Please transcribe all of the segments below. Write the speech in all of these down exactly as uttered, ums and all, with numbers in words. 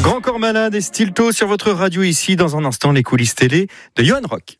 Grand Corps Malade et Stilto sur votre radio ici. Dans un instant, les coulisses télé de Johan Rock.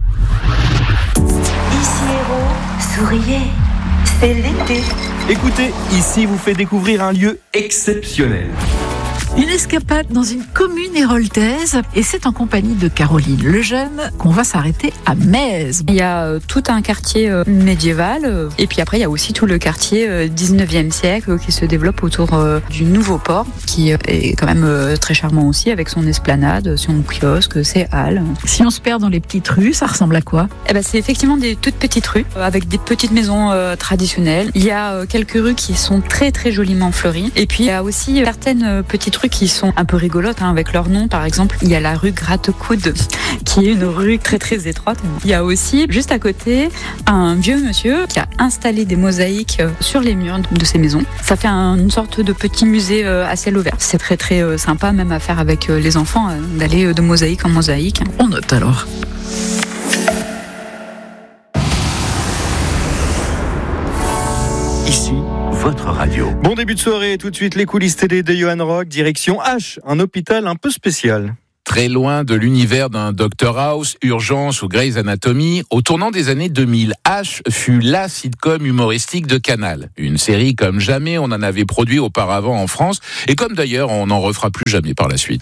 Ici Héros, souriez, c'est l'été. Écoutez, ici vous fait découvrir un lieu exceptionnel. Une escapade dans une commune héroltaise, et c'est en compagnie de Caroline Lejeune qu'on va s'arrêter à Metz. Il y a euh, tout un quartier euh, médiéval, euh, et puis après il y a aussi tout le quartier euh, dix-neuvième siècle euh, qui se développe autour euh, du nouveau port, qui euh, est quand même euh, très charmant aussi, avec son esplanade, son kiosque, ses halles. Si on se perd dans les petites rues, ça ressemble à quoi ? Eh ben, c'est effectivement des toutes petites rues, euh, avec des petites maisons euh, traditionnelles. Il y a euh, quelques rues qui sont très très joliment fleuries, et puis il y a aussi certaines euh, petites rues qui sont un peu rigolotes hein, avec leur nom. Par exemple, il y a la rue Gratte-Coude qui est une rue très très étroite. Il y a aussi juste à côté un vieux monsieur qui a installé des mosaïques sur les murs de ses maisons. Ça fait un, une sorte de petit musée à ciel ouvert. C'est très très sympa même à faire avec les enfants, d'aller de mosaïque en mosaïque. On note alors. Ici, votre radio. Bon début de soirée, tout de suite les coulisses télé de Johan Rock, direction H, un hôpital un peu spécial. Très loin de l'univers d'un Doctor House, Urgence ou Grey's Anatomy, au tournant des années deux mille, H fut la sitcom humoristique de Canal. Une série comme jamais on en avait produit auparavant en France, et comme d'ailleurs on n'en refera plus jamais par la suite.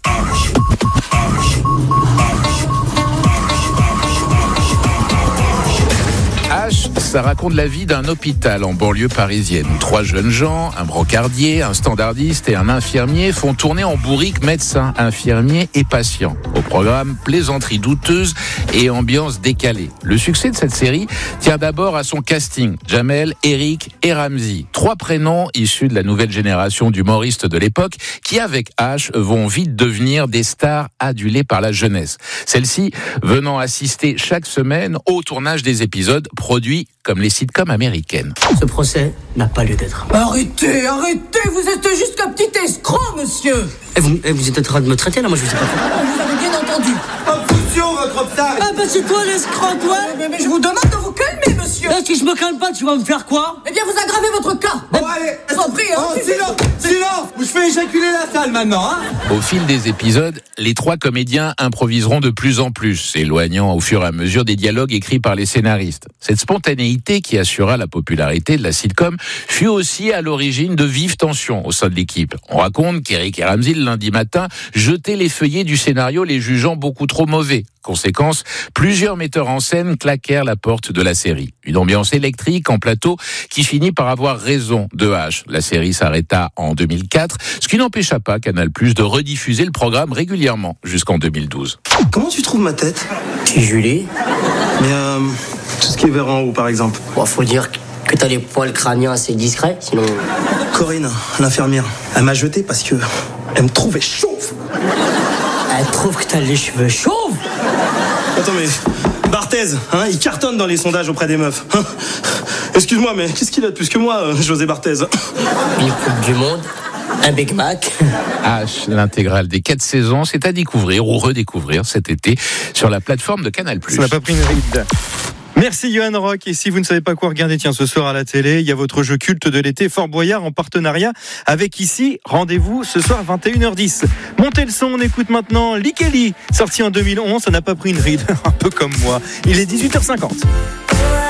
H, ça raconte la vie d'un hôpital en banlieue parisienne. Trois jeunes gens, un brancardier, un standardiste et un infirmier font tourner en bourrique médecins, infirmiers et patients. Au programme, plaisanteries douteuses et ambiance décalée. Le succès de cette série tient d'abord à son casting. Jamel, Eric et Ramzy. Trois prénoms issus de la nouvelle génération d'humoristes de l'époque qui, avec H, vont vite devenir des stars adulées par la jeunesse. Celle-ci venant assister chaque semaine au tournage des épisodes produits comme les sitcoms américaines. Ce procès n'a pas lieu d'être. Arrêtez, arrêtez, vous êtes juste un petit escroc, monsieur. Et vous, et vous êtes en train de me traiter là, moi je vous ai pas fait. Vous avez bien entendu. Obstruction, votre obstacle. Ah bah c'est toi l'escroc, toi. Mais, mais je vous demande de vous calmer, monsieur. Là, si je me calme pas, tu vas me faire quoi? Eh bien, vous aggravez votre cas. Bon, allez, Je vous en prie, hein. oh, silence, silence. Je fais éjaculer la salle maintenant, hein. Au fil des épisodes, les trois comédiens improviseront de plus en plus, s'éloignant au fur et à mesure des dialogues écrits par les scénaristes. Cette spontanéité qui assura la popularité de la sitcom fut aussi à l'origine de vives tensions au sein de l'équipe. On raconte qu'Eric et Ramzy, le lundi matin, jetaient les feuillets du scénario, les jugeant beaucoup trop mauvais. Conséquence, plusieurs metteurs en scène claquèrent la porte de la série. Une ambiance électrique en plateau qui finit par avoir raison de H. La série s'arrêta en deux mille quatre, ce qui n'empêcha pas Canal+ de rediffuser le programme régulièrement jusqu'en deux mille douze. Comment tu trouves ma tête? C'est Julie. Mais euh, tout ce qui est vers en haut, par exemple. Bon, faut dire que t'as les poils crâniens assez discrets, sinon... Corinne, l'infirmière, elle m'a jeté parce que elle me trouvait chauve. Elle trouve que t'as les cheveux chauves. Attends, mais Barthez, hein, il cartonne dans les sondages auprès des meufs. Hein. Excuse-moi, mais qu'est-ce qu'il a de plus que moi, euh, José Barthez? Une coupe du monde, un Big Mac. H, l'intégrale des quatre saisons, c'est à découvrir ou redécouvrir cet été sur la plateforme de Canal+. Ça n'a pas pris une ride. Merci Johan Rock. Et si vous ne savez pas quoi regarder, tiens, ce soir à la télé, il y a votre jeu culte de l'été, Fort Boyard, en partenariat avec Ici. Rendez-vous ce soir vingt et une heures dix. Montez le son, on écoute maintenant Lee Kelly, sorti en deux mille onze, ça n'a pas pris une ride, un peu comme moi. Il est dix-huit heures cinquante.